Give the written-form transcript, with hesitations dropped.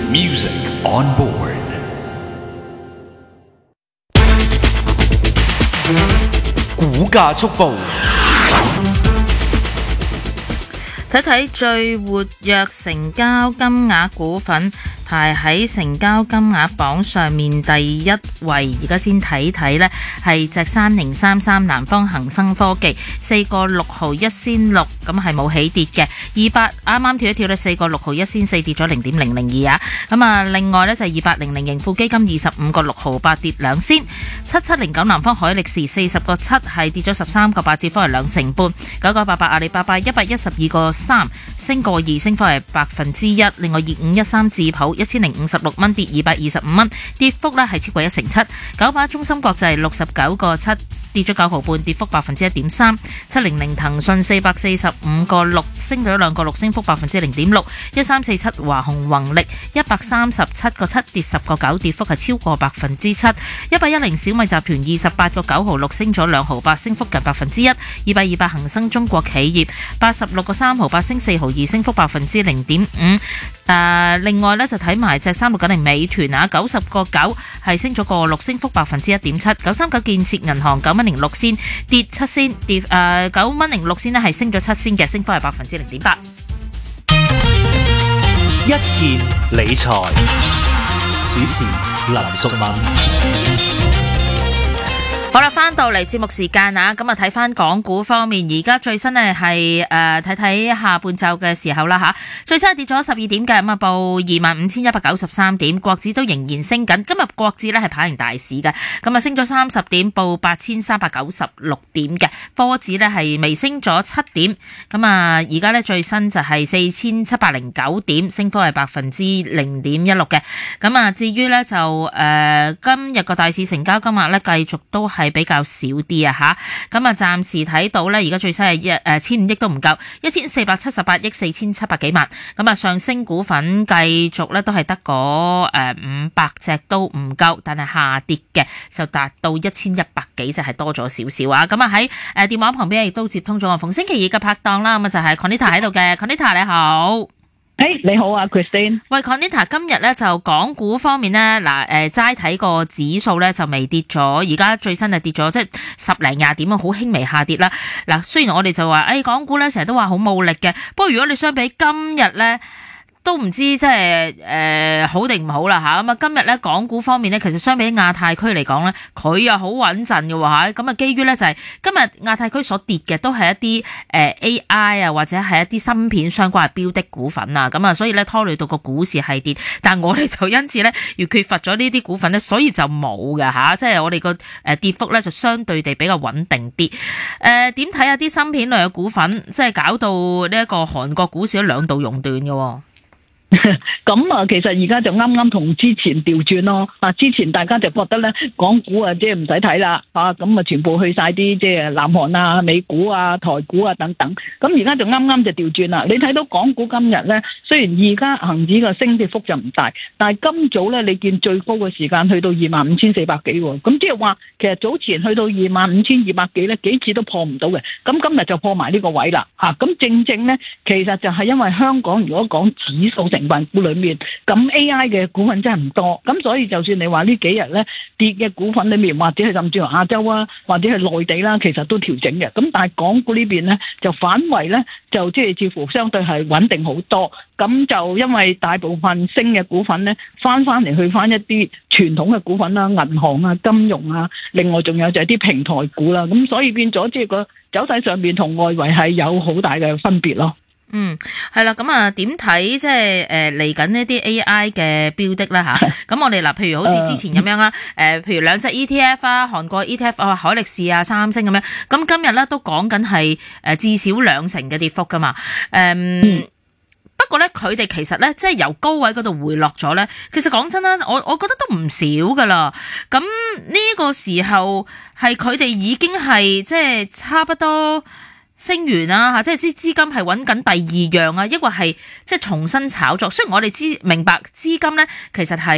Music on board. 股價速報， 睇睇最活躍成交金額股份，排喺成交金額榜上面第一位。而家先睇睇呢，係隻3033南方恒生科技，4個6毫1仙6，咁係冇起跌嘅。28啱啱跳一跳呢，4個6毫1仙4，跌咗0.002啊。咁啊，另外呢，就係2800盈富基金25個6毫8，跌2仙。7709南方海力士40個7，係跌咗13個8，跌幅係2成半。9988阿里巴巴112個3，升個2，升幅係1%。另外2513智普1056蚊，跌225蚊，跌幅呢係超過1成7。98中芯國際69個7，跌咗9毫半，跌幅1.3%。700騰訊445個6，升咗2個6，升幅0.6%。1347華虹宏力137個7，跌10個9，跌幅係超過7%。110小米集團28個9毫6，升咗2毫8，升幅近1%。228恒生中國企業86個3毫8，升4毫2，升幅0.5%。另外呢，就睇埋隻3690美團啊，90個9係升咗個6，升幅1.7%。939建設銀行9蚊06仙，跌7仙，跌9蚊06仙呢係升咗7仙嘅，升幅係0.8%。 一件理財主持林淑敏。 好啦，翻到嚟節目時間啊，咁啊睇翻港股方面，而家最新呢係睇睇下半晝嘅時候啦吓，最新係跌咗12點嘅，咁啊報25,193點，國指都仍然升緊，今日國指呢係跑贏大市嘅，咁啊升咗30點，報8,396點嘅，科指呢係微升咗7點，咁啊而家呢最新就係4,709點，升幅係0.16%嘅，咁啊至於呢就今日個大市成交金額呢繼續都係比較少啲啊吓，咁啊暫時睇到呢，而家最新係1,500億都唔夠，1478億4700幾萬，咁啊上升股份繼續呢都係得嗰500隻都唔夠，但係下跌嘅就達到1100幾隻，係多咗少少啊。咁啊喺電話旁邊亦都接通咗我逢星期二嘅拍檔啦，咁啊就係 Conita 喺度嘅，Conita 你好。 你好啊 Christine。 喂 Conita， 今日咧就港股方面咧，齋睇個指數咧就未跌咗，而家最新就跌咗即係10零20點啊，好輕微下跌啦。嗱，雖然我哋就話港股咧成日都話好冇力嘅，不過如果你相比今日咧，都唔知即係好定唔好啦吓，咁啊今日咧港股方面咧，其實相比亞太區嚟講咧，佢又好穩陣嘅吓，咁啊基於咧就係今日亞太區所跌嘅都係一啲AI 啊或者係一啲芯片相關嘅標的股份啊，咁啊所以咧拖累到個股市係跌，但我哋就因此咧要缺乏咗呢啲股份咧，所以就冇嘅吓，即係我哋個跌幅咧就相對地比較穩定啲。點睇下啲芯片類嘅股份，即係搞到呢一個韓國股市都兩度熔斷嘅。 咁啊，其實而家就啱啱同之前調轉咯。之前大家就覺得咧，港股啊，即係唔使睇啦，咁啊，全部去晒啲即係南韓啊、美股啊、台股啊等等。咁而家就啱啱就調轉啦。你睇到港股今日咧，雖然而家恒指個升跌幅就唔大，但係今早咧，你見最高嘅時間去到25,400幾喎。咁即係話，其實早前去到25,200幾咧，幾次都破唔到嘅。咁今日就破埋呢個位啦。咁正正咧，其實就係因為香港如果講指數成分股裏面，咁 AI 嘅股份真係唔多，咁所以就算你話呢幾日咧跌嘅股份裏面，或者係甚至乎亞洲啊，或者係內地啦，其實都調整嘅。咁但係港股呢邊咧就反為咧就即係似乎相對係穩定好多。咁就因為大部分升嘅股份咧翻嚟去翻一啲傳統嘅股份啦，銀行啊、金融啊，另外仲有就係啲平台股啦。咁所以變咗即係個走勢上面同外圍係有好大嘅分別咯。 係啦，咁啊點睇即係嚟緊呢啲 AI 嘅標的咧吓？咁我哋嗱，譬如好似之前咁樣啦，譬如兩隻 ETF 啊，韓國 ETF 啊，海力士啊、三星咁樣，咁今日咧都講緊係至少2成嘅跌幅噶嘛。不過咧，佢哋其實咧即係由高位嗰度回落咗咧，其實講真啦，我覺得都唔少噶啦。咁呢個時候係佢哋已經係即係差不多升完啦吓，即係資金係揾緊第二樣啊，抑或係即係重新炒作。雖然我哋明白資金咧其實係